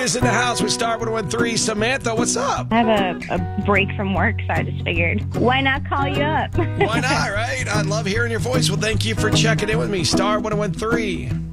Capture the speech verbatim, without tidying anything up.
is in the house with Star one thirteen. Samantha, what's up? I have a, a break from work, so I just figured, why not call you up? Why not, right? I love hearing your voice. Well, thank you for checking in with me. Star one thirteen.